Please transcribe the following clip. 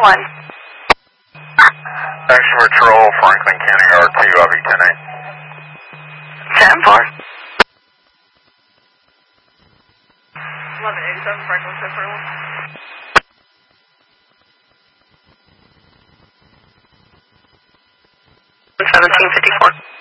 1. Action Patrol, Franklin County R2, I'll be 10-8. 10-4. 1187 Franklin, 10-1. 1754.